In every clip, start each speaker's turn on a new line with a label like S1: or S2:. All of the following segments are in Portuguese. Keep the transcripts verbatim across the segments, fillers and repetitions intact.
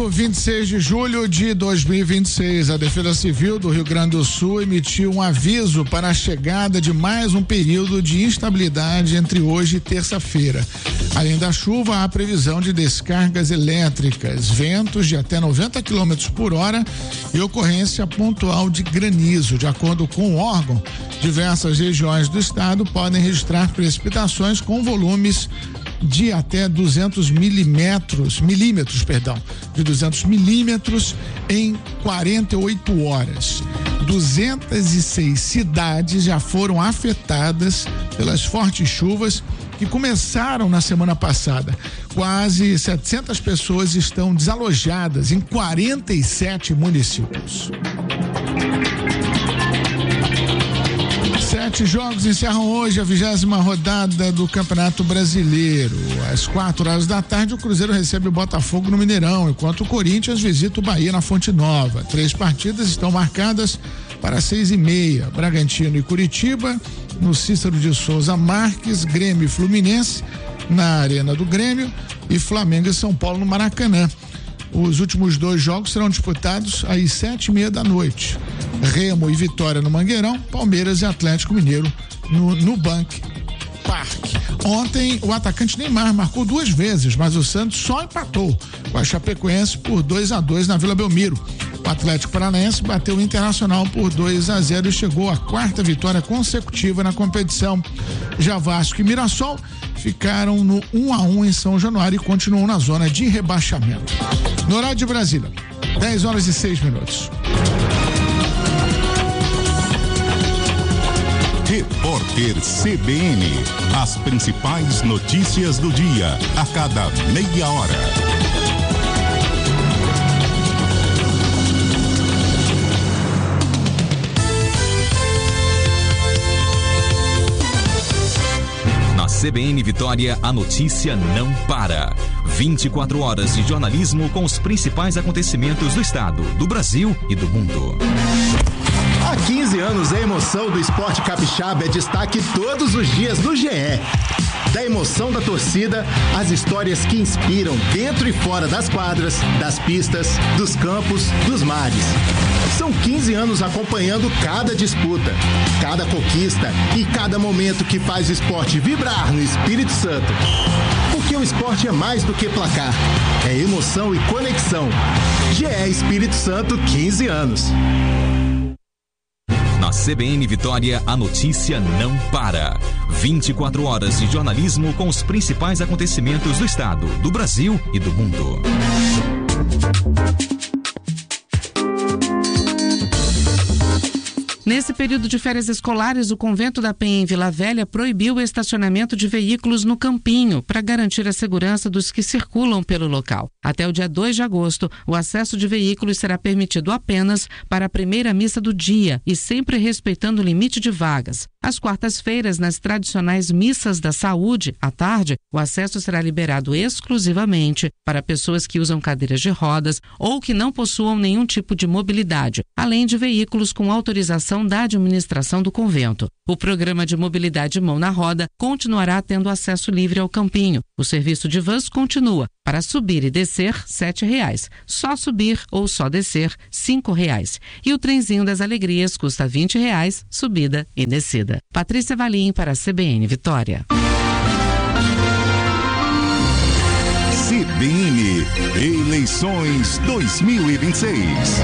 S1: domingo, vinte e seis de julho de dois mil e vinte e seis, a Defesa Civil do Rio Grande do Sul emitiu um aviso para a chegada de mais um período de instabilidade entre hoje e terça-feira. Além da chuva, há previsão de descargas elétricas, ventos de até noventa quilômetros por hora e ocorrência pontual de granizo. De acordo com o órgão, diversas regiões do estado podem registrar precipitações com volumes de até duzentos milímetros, milímetros, perdão, de duzentos milímetros em quarenta e oito horas. duzentas e seis cidades já foram afetadas pelas fortes chuvas que começaram na semana passada. Quase setecentas pessoas estão desalojadas em quarenta e sete municípios. Sete jogos encerram hoje a vigésima rodada do Campeonato Brasileiro. Às quatro horas da tarde, o Cruzeiro recebe o Botafogo no Mineirão, enquanto o Corinthians visita o Bahia na Fonte Nova. Três partidas estão marcadas para seis e meia. Bragantino e Curitiba, no Cícero de Souza Marques, Grêmio e Fluminense, na Arena do Grêmio, e Flamengo e São Paulo no Maracanã. Os últimos dois jogos serão disputados às sete e meia da noite. Remo e Vitória no Mangueirão, Palmeiras e Atlético Mineiro no Nubank Park. Ontem o atacante Neymar marcou duas vezes, mas o Santos só empatou com a Chapecoense por dois a dois na Vila Belmiro. O Atlético Paranaense bateu o Internacional por dois a zero e chegou à quarta vitória consecutiva na competição. Já Vasco e Mirassol ficaram no um a um em São Januário e continuam na zona de rebaixamento. No horário de Brasília, dez horas e seis minutos.
S2: Repórter C B N. As principais notícias do dia, a cada meia hora.
S3: C B N Vitória, a notícia não para. vinte e quatro horas de jornalismo com os principais acontecimentos do estado, do Brasil e do mundo.
S4: Há quinze anos, a emoção do esporte capixaba é destaque todos os dias no G E. Da emoção da torcida, as histórias que inspiram dentro e fora das quadras, das pistas, dos campos, dos mares. São quinze anos acompanhando cada disputa, cada conquista e cada momento que faz o esporte vibrar no Espírito Santo. Porque o esporte é mais do que placar, é emoção e conexão. G E Espírito Santo, quinze anos.
S3: Na C B N Vitória, a notícia não para. vinte e quatro horas de jornalismo com os principais acontecimentos do estado, do Brasil e do mundo.
S5: Nesse período de férias escolares, o Convento da Penha em Vila Velha proibiu o estacionamento de veículos no Campinho para garantir a segurança dos que circulam pelo local. Até o dia dois de agosto, o acesso de veículos será permitido apenas para a primeira missa do dia e sempre respeitando o limite de vagas. Às quartas-feiras, nas tradicionais missas da saúde, à tarde, o acesso será liberado exclusivamente para pessoas que usam cadeiras de rodas ou que não possuam nenhum tipo de mobilidade, além de veículos com autorização da administração do convento. O programa de mobilidade mão na roda continuará tendo acesso livre ao Campinho. O serviço de vans continua. Para subir e descer, sete reais. Só subir ou só descer, cinco reais. E o trenzinho das alegrias custa vinte reais, subida e descida. Patrícia Valim para a C B N Vitória.
S2: C B N Eleições dois mil e vinte e seis.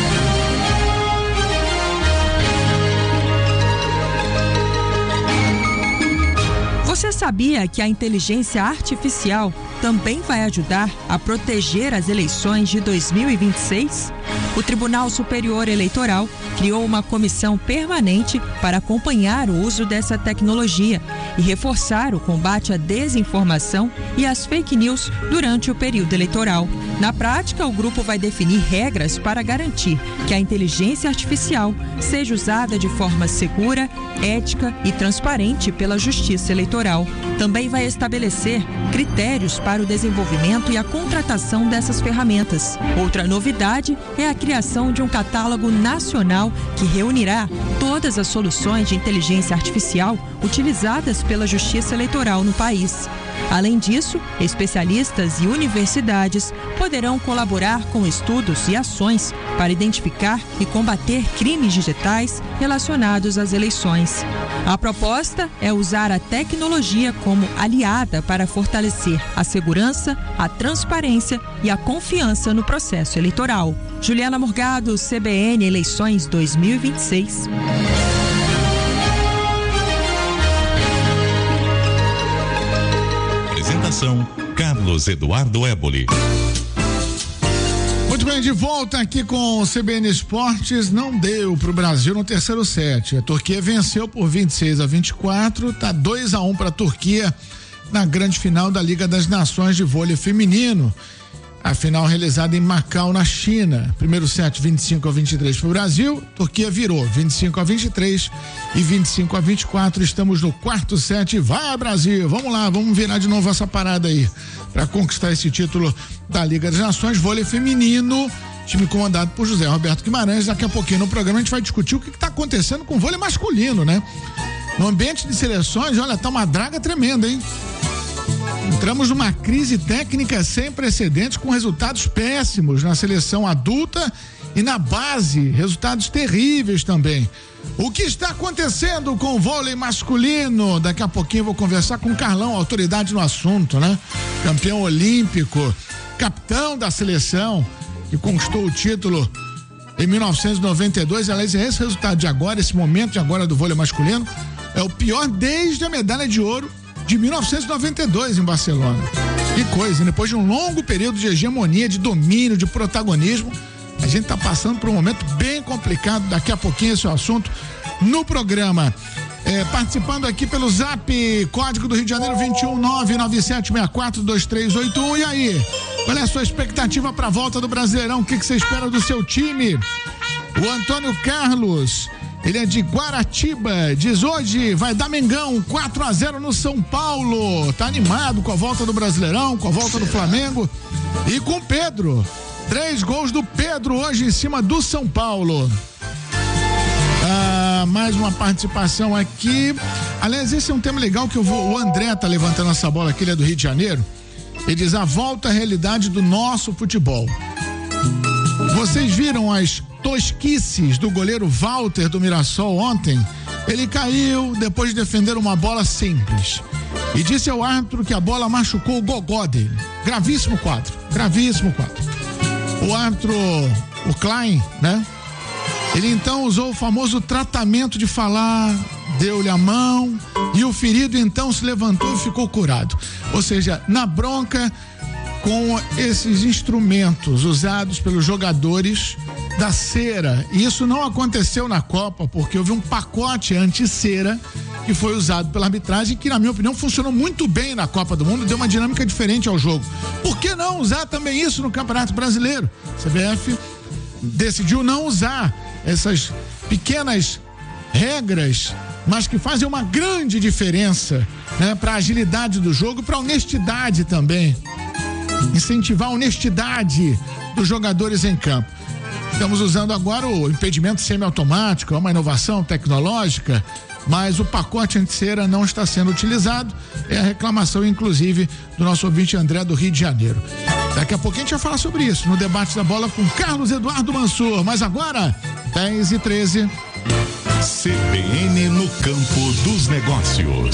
S6: Você sabia que a inteligência artificial também vai ajudar a proteger as eleições de dois mil e vinte e seis? O Tribunal Superior Eleitoral criou uma comissão permanente para acompanhar o uso dessa tecnologia e reforçar o combate à desinformação e às fake news durante o período eleitoral. Na prática, o grupo vai definir regras para garantir que a inteligência artificial seja usada de forma segura, ética e transparente pela Justiça Eleitoral. Também vai estabelecer critérios para o desenvolvimento e a contratação dessas ferramentas. Outra novidade é a criação de um catálogo nacional que reunirá todas as soluções de inteligência artificial utilizadas julgadas pela Justiça Eleitoral no país. Além disso, especialistas e universidades poderão colaborar com estudos e ações para identificar e combater crimes digitais relacionados às eleições. A proposta é usar a tecnologia como aliada para fortalecer a segurança, a transparência e a confiança no processo eleitoral. Juliana Morgado, C B N Eleições dois mil e vinte e seis.
S2: Apresentação: Carlos Eduardo Éboli.
S1: Muito bem, de volta aqui com o C B N Esportes. Não deu para o Brasil no terceiro set. A Turquia venceu por vinte e seis a vinte e quatro, tá dois a um para a Turquia na grande final da Liga das Nações de Vôlei Feminino. A final realizada em Macau, na China. Primeiro set vinte e cinco a vinte e três para o Brasil. Turquia virou vinte e cinco a vinte e três e vinte e cinco a vinte e quatro. Estamos no quarto set. Vai, Brasil! Vamos lá, vamos virar de novo essa parada aí para conquistar esse título da Liga das Nações Vôlei Feminino. Time comandado por José Roberto Guimarães. Daqui a pouquinho no programa a gente vai discutir o que está acontecendo com o vôlei masculino, né? No ambiente de seleções, olha, tá uma draga tremenda, hein? Entramos numa crise técnica sem precedentes, com resultados péssimos na seleção adulta e na base, resultados terríveis também. O que está acontecendo com o vôlei masculino? Daqui a pouquinho eu vou conversar com o Carlão, autoridade no assunto, né? Campeão olímpico, capitão da seleção, que conquistou o título em mil novecentos e noventa e dois. Aliás, esse resultado de agora, esse momento de agora do vôlei masculino, é o pior desde a medalha de ouro de mil novecentos e noventa e dois em Barcelona. Que coisa, depois de um longo período de hegemonia, de domínio, de protagonismo, a gente está passando por um momento bem complicado. Daqui a pouquinho esse é o assunto no programa. É, participando aqui pelo Zap, código do Rio de Janeiro vinte e um nove nove sete seis quatro dois três oito um. E aí, qual é a sua expectativa para a volta do Brasileirão? O que, que você espera do seu time? O Antônio Carlos, ele é de Guaratiba, diz: hoje vai dar Mengão, quatro a zero no São Paulo. Tá animado com a volta do Brasileirão, com a volta do Flamengo e com o Pedro. Três gols do Pedro hoje em cima do São Paulo. Ah, mais uma participação aqui. Aliás, esse é um tema legal que eu vou. O André tá levantando essa bola aqui, ele é do Rio de Janeiro. Ele diz: a volta à realidade do nosso futebol. Vocês viram as tosquices do goleiro Walter do Mirassol ontem? Ele caiu depois de defender uma bola simples e disse ao árbitro que a bola machucou o gogó dele. Gravíssimo quadro, gravíssimo quadro. O árbitro, o Klein, né? Ele então usou o famoso tratamento de falar, deu-lhe a mão e o ferido então se levantou e ficou curado. Ou seja, na bronca com esses instrumentos usados pelos jogadores da cera. E isso não aconteceu na Copa, porque houve um pacote anti-cera que foi usado pela arbitragem, que na minha opinião funcionou muito bem na Copa do Mundo, deu uma dinâmica diferente ao jogo. Por que não usar também isso no Campeonato Brasileiro? A C B F decidiu não usar essas pequenas regras, mas que fazem uma grande diferença, né, para a agilidade do jogo, para a honestidade também. Incentivar a honestidade dos jogadores em campo. Estamos usando agora o impedimento semiautomático, é uma inovação tecnológica, mas o pacote anti-cera não está sendo utilizado. É a reclamação, inclusive, do nosso ouvinte André do Rio de Janeiro. Daqui a pouquinho a gente vai falar sobre isso no debate da bola com Carlos Eduardo Mansur. Mas agora, dez e treze.
S2: C B N no campo dos negócios.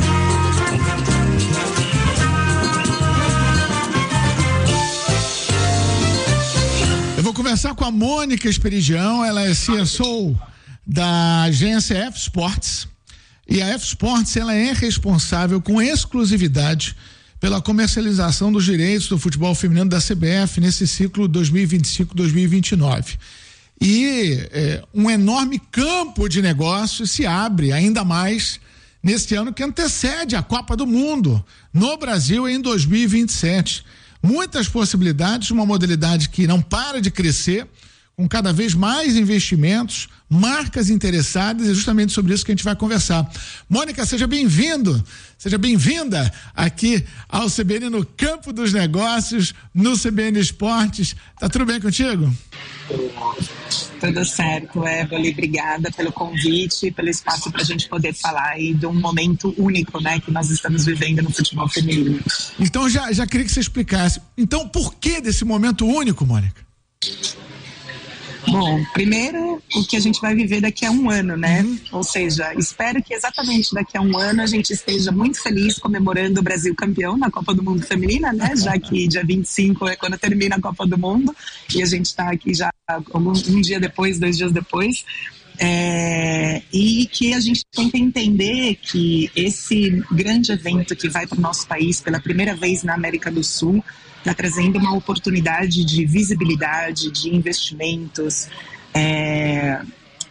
S1: Eu vou conversar com a Mônica Esperidião, ela é C S O da agência F Sports, e a F Sports ela é responsável com exclusividade pela comercialização dos direitos do futebol feminino da C B F nesse ciclo dois mil e vinte e cinco, dois mil e vinte e nove. E é, um enorme campo de negócio se abre ainda mais neste ano que antecede a Copa do Mundo no Brasil em dois mil e vinte e sete. Muitas possibilidades, uma modalidade que não para de crescer, com cada vez mais investimentos, marcas interessadas, e justamente sobre isso que a gente vai conversar. Mônica, seja bem-vindo, seja bem-vinda aqui ao C B N no Campo dos Negócios, no C B N Esportes. Tá tudo bem contigo?
S7: Tudo certo, Évoli, obrigada pelo convite e pelo espaço para a gente poder falar aí de um momento único, né, que nós estamos vivendo no futebol feminino.
S1: Então já, já queria que você explicasse, então por que desse momento único, Mônica?
S7: Bom, primeiro, o que a gente vai viver daqui a um ano, né? Uhum. Ou seja, espero que exatamente daqui a um ano a gente esteja muito feliz comemorando o Brasil campeão na Copa do Mundo Feminina, né? Já que dia vinte e cinco é quando termina a Copa do Mundo e a gente está aqui já um, um dia depois, dois dias depois. É, e que a gente tem que entender que esse grande evento que vai para o nosso país pela primeira vez na América do Sul está trazendo uma oportunidade de visibilidade, de investimentos, é,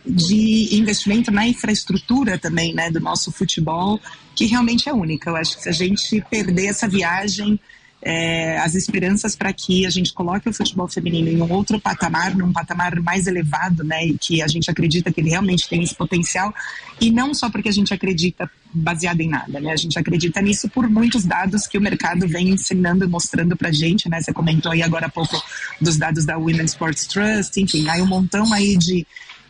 S7: de investimento na infraestrutura também, né, do nosso futebol, que realmente é única. Eu acho que se a gente perder essa viagem, é, as esperanças para que a gente coloque o futebol feminino em um outro patamar, num patamar mais elevado, né, e que a gente acredita que ele realmente tem esse potencial, e não só porque a gente acredita baseado em nada, né, a gente acredita nisso por muitos dados que o mercado vem ensinando e mostrando pra gente, né, você comentou aí agora há pouco dos dados da Women Sports Trust, enfim, aí um montão aí de,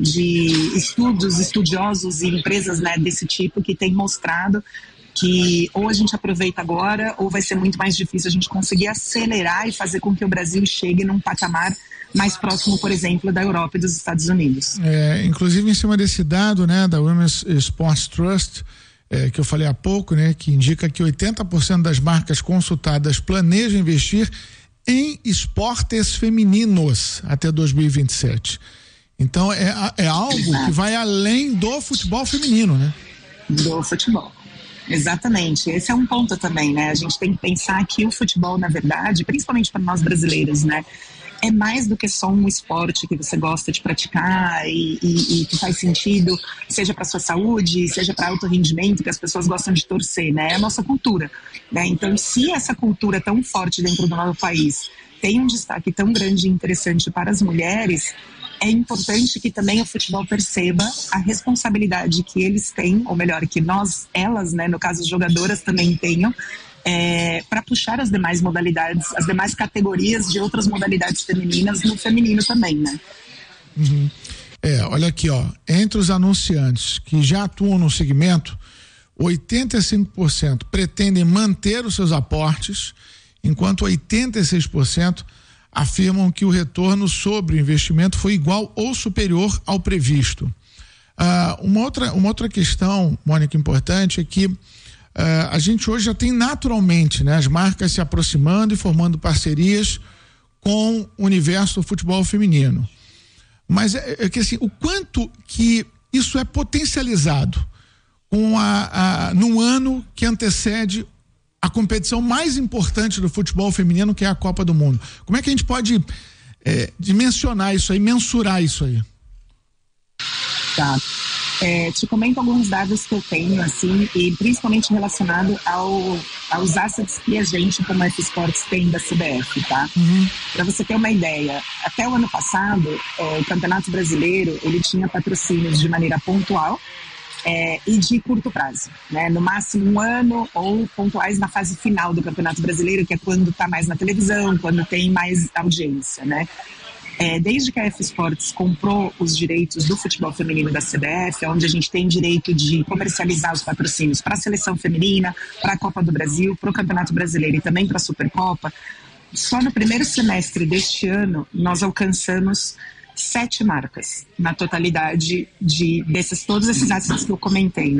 S7: de estudos, estudiosos e empresas, né, desse tipo que tem mostrado que ou a gente aproveita agora ou vai ser muito mais difícil a gente conseguir acelerar e fazer com que o Brasil chegue num patamar mais próximo, por exemplo, da Europa e dos Estados Unidos.
S1: É, inclusive em cima desse dado, né, da Women's Sports Trust, é, que eu falei há pouco, né, que indica que oitenta por cento das marcas consultadas planejam investir em esportes femininos até dois mil e vinte e sete. Então é, é algo Exato. que vai além do futebol feminino, né?
S7: Do futebol. Exatamente, esse é um ponto também, né? A gente tem que pensar que o futebol, na verdade, principalmente para nós brasileiros, né, é mais do que só um esporte que você gosta de praticar e, e, e que faz sentido, seja para sua saúde, seja para alto rendimento, que as pessoas gostam de torcer, né? É a nossa cultura, né? Então, se essa cultura é tão forte dentro do nosso país tem um destaque tão grande e interessante para as mulheres, é importante que também o futebol perceba a responsabilidade que eles têm, ou melhor, que nós, elas, né, no caso as jogadoras também tenham, é, para puxar as demais modalidades, as demais categorias de outras modalidades femininas no feminino também, né?
S1: Uhum. É, olha aqui, ó, entre os anunciantes que já atuam no segmento, oitenta e cinco por cento pretendem manter os seus aportes, enquanto oitenta e seis por cento afirmam que o retorno sobre o investimento foi igual ou superior ao previsto. Ah, uma outra, uma outra questão, Mônica, importante é que ah, a gente hoje já tem naturalmente, né, as marcas se aproximando e formando parcerias com o universo do futebol feminino. Mas é, é que assim, o quanto que isso é potencializado com a, a, num ano que antecede a competição mais importante do futebol feminino, que é a Copa do Mundo. Como é que a gente pode é, dimensionar isso aí, mensurar isso aí?
S7: Tá. É, te comento alguns dados que eu tenho, assim, e principalmente relacionado ao, aos assets que a gente, como F Sports, tem da C B F, tá? Uhum. Para você ter uma ideia, até o ano passado, é, o Campeonato Brasileiro, ele tinha patrocínios de maneira pontual, É, e de curto prazo, né? No máximo um ano ou pontuais na fase final do Campeonato Brasileiro, que é quando está mais na televisão, quando tem mais audiência, né? É, desde que a F Sports comprou os direitos do futebol feminino da C B F, onde a gente tem direito de comercializar os patrocínios para a seleção feminina, para a Copa do Brasil, para o Campeonato Brasileiro e também para a Supercopa, só no primeiro semestre deste ano nós alcançamos sete marcas na totalidade de desses, todos esses assets que eu comentei, né?